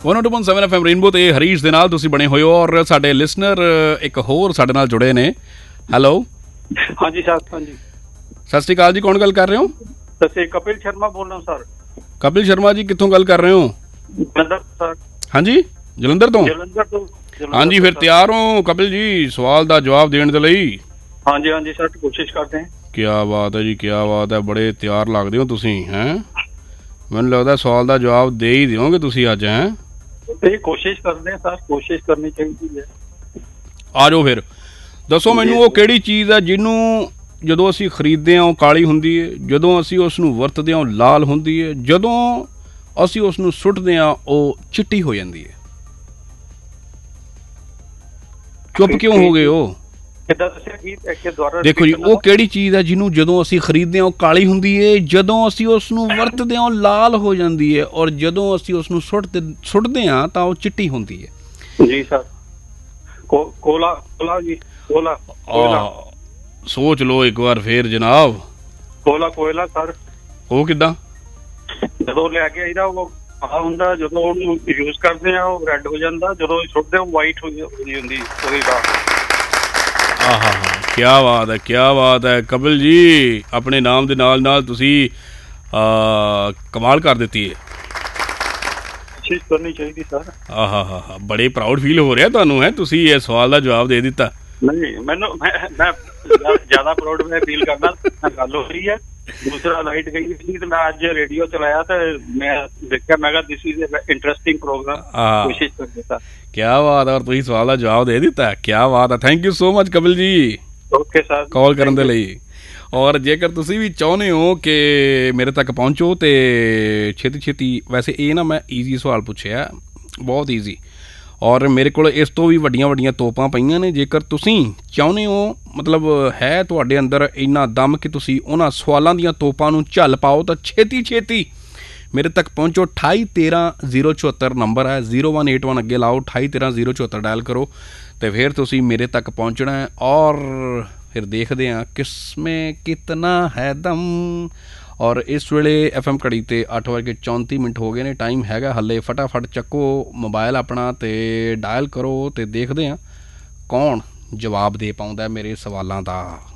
102.7 FM rainbow ਤੇ ਹਰੀਸ਼ ਦੇ ਨਾਲ ਤੁਸੀਂ ਬਣੇ ਹੋਏ ਹੋ ਔਰ ਸਾਡੇ ਲਿਸਨਰ ਇੱਕ ਹੋਰ ਸਾਡੇ ਨਾਲ ਜੁੜੇ ਨੇ। ਹੈਲੋ। ਹਾਂਜੀ ਸਰ। ਹਾਂਜੀ ਸਤਿ ਸ਼੍ਰੀ ਅਕਾਲ ਜੀ, ਕੌਣ ਗੱਲ ਕਰ ਰਹੇ ਹੋ? ਸਰ ਕਪਿਲ ਸ਼ਰਮਾ ਬੋਲ ਰਹਾ ਹੂੰ ਸਰ। ਕਪਿਲ ਸ਼ਰਮਾ ਜੀ ਕਿੱਥੋਂ ਗੱਲ ਕਰ ਰਹੇ ਹੋ? ਜਲੰਧਰ ਸਰ। ਹਾਂਜੀ ਜਲੰਧਰ ਤੋਂ। ਜਲੰਧਰ ਤੋਂ। ਹਾਂਜੀ ਫਿਰ ਤਿਆਰ ਹੋ ਕਪਿਲ ਜੀ ਸਵਾਲ ਦਾ ਜਵਾਬ ਦੇਣ ਦੇ ਲਈ? ਹਾਂਜੀ ਹਾਂਜੀ ਸਰ ਕੋਸ਼ਿਸ਼ ਕਰਦੇ ਹਾਂ। ਕਿਆ ਬਾਤ ਹੈ ਜੀ, ਕਿਆ ਬਾਤ ਹੈ, ਬੜੇ ਤਿਆਰ ਲੱਗਦੇ ਹੋ ਤੁਸੀਂ। ਹੈਂ ਮੈਨੂੰ ਲੱਗਦਾ ਸਵਾਲ ਦਾ ਜਵਾਬ ਦੇ ਹੀ ਦਿਓਗੇ ਤੁਸੀਂ ਅੱਜ। ਹੈਂ ਕੋਸ਼ਿਸ਼ ਕਰਦੇ ਹਾਂ ਸਰ, ਕੋਸ਼ਿਸ਼ ਕਰਨੀ ਚਾਹੀਦੀ ਹੈ। ਆ ਜਾਓ ਫਿਰ ਦੱਸੋ ਮੈਨੂੰ ਉਹ ਕਿਹੜੀ ਚੀਜ਼ ਹੈ ਜਿਹਨੂੰ ਜਦੋਂ ਅਸੀਂ ਖਰੀਦਦੇ ਹਾਂ ਉਹ ਕਾਲੀ ਹੁੰਦੀ ਹੈ, ਜਦੋਂ ਅਸੀਂ ਉਸ ਨੂੰ ਵਰਤਦੇ ਹਾਂ ਉਹ ਲਾਲ ਹੁੰਦੀ ਹੈ, ਜਦੋਂ ਅਸੀਂ ਉਸ ਨੂੰ ਸੁੱਟਦੇ ਹਾਂ ਉਹ ਚਿੱਟੀ ਹੋ ਜਾਂਦੀ ਹੈ। ਚੁੱਪ ਕਿਉਂ ਹੋ ਗਏ ਹੋ? ਦੇਖੋ ਜੀ ਉਹ ਕਿਹੜੀ ਚੀਜ਼ ਹੈ ਜਿਹਨੂੰ ਜਦੋਂ ਅਸੀਂ ਖਰੀਦਦੇ ਹਾਂ ਉਹ ਕਾਲੀ ਹੁੰਦੀ ਹੈ, ਜਦੋਂ ਅਸੀਂ ਉਸ ਨੂੰ ਵਰਤਦੇ ਹਾਂ ਉਹ ਲਾਲ ਹੋ ਜਾਂਦੀ ਹੈ, ਔਰ ਜਦੋਂ ਅਸੀਂ ਉਸ ਨੂੰ ਸੁੱਟਦੇ ਹਾਂ ਤਾਂ ਉਹ ਚਿੱਟੀ ਹੁੰਦੀ ਹੈ। ਜੀ ਸਰ ਕੋਲਾ ਜੀ ਕੋਲਾ। ਸੋਚ ਲਓ ਇੱਕ ਵਾਰ ਫੇਰ ਜਨਾਬ। ਕੋਇਲਾ ਸਰ। ਉਹ ਕਿੱਦਾਂ? ਜਦੋਂ ਲੈ ਕੇ ਆਈਦਾ ਉਹ ਹੁੰਦਾ, ਜਦੋਂ ਉਹਨੂੰ ਯੂਜ਼ ਕਰਦੇ ਆ ਉਹ ਰੈੱਡ ਹੋ ਜਾਂਦਾ, ਜਦੋਂ ਸੁੱਟਦੇ ਉਹ ਵਾਈਟ ਹੋਈ ਹੁੰਦੀ ਉਹਦੀ ਦਾ। ਆਹਾ ਕਿਆ ਬਾਤ ਹੈ, ਕਿਆ ਬਾਤ ਹੈ ਕਪਿਲ ਜੀ, ਆਪਣੇ ਨਾਮ ਦੇ ਨਾਲ ਨਾਲ ਤੁਸੀਂ ਕਮਾਲ ਕਰ ਦਿੱਤੀ ਹੈ। ਕੋਸ਼ਿਸ਼ ਕਰਨੀ ਚਾਹੀਦੀ ਸਰ। ਆਹਾ ਬੜੇ ਪ੍ਰਾਊਡ ਫੀਲ ਹੋ ਰਿਹਾ ਤੁਹਾਨੂੰ? ਹੈ ਤੁਸੀਂ ਇਹ ਸਵਾਲ ਦਾ ਜਵਾਬ ਦੇ ਦਿੱਤਾ? ਨਹੀਂ ਮੈਨੂੰ ਮੈਂ ਜ਼ਿਆਦਾ ਪ੍ਰਾਊਡ ਮੈਂ ਫੀਲ ਕਰਦਾ। ਗੱਲ ਹੋ ਰਹੀ ਹੈ, ਦੂਸਰਾ ਲਾਈਟ ਗਈ ਸੀ ਤੇ ਮੈਂ ਅੱਜ ਰੇਡੀਓ ਚਲਾਇਆ ਤੇ ਮੈਂ ਦੇਖਿਆ, ਮੈਂ ਕਿਹਾ ਦਿਸ ਇਜ਼ ਇੰਟਰਸਟਿੰਗ ਪ੍ਰੋਗਰਾਮ। ਕੋਸ਼ਿਸ਼ ਕਰ ਦਿੱਤਾ। ਕਿਆ ਬਾਤ ਹੈ, ਔਰ ਤੁਸੀਂ ਸਵਾਲ ਦਾ ਜਵਾਬ ਦੇ ਦਿੱਤਾ। ਕਿਆ ਬਾਤ ਹੈ, thank you so much Kapil ਜੀ। ਓਕੇ ਸਰ, ਕਾਲ ਕਰਨ ਦੇ ਲਈ। ਔਰ ਜੇਕਰ ਤੁਸੀਂ ਵੀ ਚਾਹੁੰਦੇ ਹੋ ਕਿ ਮੇਰੇ ਤੱਕ ਪਹੁੰਚੋ ਤੇ ਛੇਤੀ ਛੇਤੀ, ਵੈਸੇ ਇਹ ਨਾ ਮੈਂ ਈਜ਼ੀ ਸਵਾਲ ਪੁੱਛਿਆ, ਬਹੁਤ ਈਜ਼ੀ, ਔਰ ਮੇਰੇ ਕੋਲ ਇਸ ਤੋਂ ਵੀ ਵੱਡੀਆਂ ਵੱਡੀਆਂ ਤੋਪਾਂ ਪਈਆਂ ਨੇ। ਜੇਕਰ ਤੁਸੀਂ ਚਾਹੁੰਦੇ ਹੋ, ਮਤਲਬ ਹੈ ਤੁਹਾਡੇ ਅੰਦਰ ਇੰਨਾ ਦਮ ਕਿ ਤੁਸੀਂ ਉਹਨਾਂ ਸਵਾਲਾਂ ਦੀਆਂ ਤੋਪਾਂ ਨੂੰ ਝੱਲ ਪਾਓ, ਤਾਂ ਛੇਤੀ ਛੇਤੀ ਮੇਰੇ ਤੱਕ ਪਹੁੰਚੋ। 2813-074 ਨੰਬਰ ਹੈ, 0181 ਅੱਗੇ ਲਾਓ, 2813-074 ਡਾਇਲ ਕਰੋ ਅਤੇ ਫਿਰ ਤੁਸੀਂ ਮੇਰੇ ਤੱਕ ਪਹੁੰਚਣਾ ਹੈ। ਔਰ ਫਿਰ ਦੇਖਦੇ ਹਾਂ ਕਿਸਮੇ ਕਿਤਨਾ ਹੈ ਦਮ। ਔਰ ਇਸ ਵੇਲੇ FM ਘੜੀ 'ਤੇ 8:34 ਹੋ ਗਏ ਨੇ, ਟਾਈਮ ਹੈਗਾ ਹਾਲੇ। ਫਟਾਫਟ ਚੱਕੋ ਮੋਬਾਇਲ ਆਪਣਾ ਅਤੇ ਡਾਇਲ ਕਰੋ ਅਤੇ ਦੇਖਦੇ ਹਾਂ ਕੌਣ ਜਵਾਬ ਦੇ ਪਾਉਂਦਾ ਮੇਰੇ ਸਵਾਲਾਂ ਦਾ।